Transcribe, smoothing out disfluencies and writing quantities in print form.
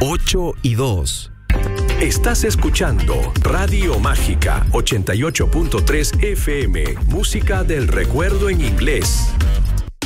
8 y 2. Estás escuchando Radio Mágica 88.3 FM, música del recuerdo en inglés.